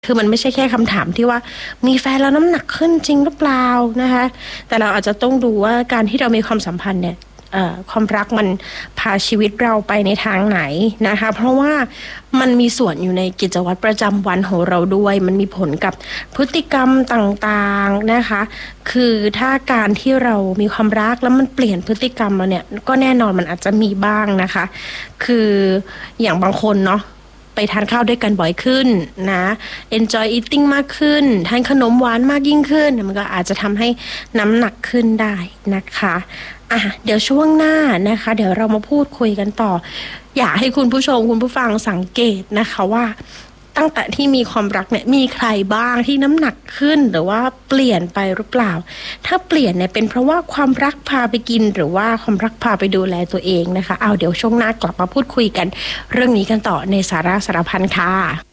คือมันไม่ใช่แค่คำถามที่ว่ามีแฟนแล้วน้ำหนักขึ้นจริงหรือเปล่านะคะแต่เราอาจจะต้องดูว่าการที่เรามีความสัมพันธ์เนี่ยความรักมันพาชีวิตเราไปในทางไหนนะคะเพราะว่ามันมีส่วนอยู่ในกิจวัตรประจำวันของเราด้วยมันมีผลกับพฤติกรรมต่างๆนะคะคือถ้าการที่เรามีความรักแล้วมันเปลี่ยนพฤติกรรมเราเนี่ยก็แน่นอนมันอาจจะมีบ้างนะคะคืออย่างบางคนเนาะไปทานข้าวด้วยกันบ่อยขึ้นนะ enjoy eating มากขึ้นทานขนมหวานมากยิ่งขึ้นมันก็อาจจะทำให้น้ำหนักขึ้นได้นะคะเดี๋ยวช่วงหน้านะคะเดี๋ยวเรามาพูดคุยกันต่ออยากให้คุณผู้ชมคุณผู้ฟังสังเกตนะคะว่าตั้งแต่ที่มีความรักเนี่ยมีใครบ้างที่น้ำหนักขึ้นหรือว่าเปลี่ยนไปหรือเปล่าถ้าเปลี่ยนเนี่ยเป็นเพราะว่าความรักพาไปกินหรือว่าความรักพาไปดูแลตัวเองนะคะเดี๋ยวช่วงหน้ากลับมาพูดคุยกันเรื่องนี้กันต่อในสาระสารพันค่ะ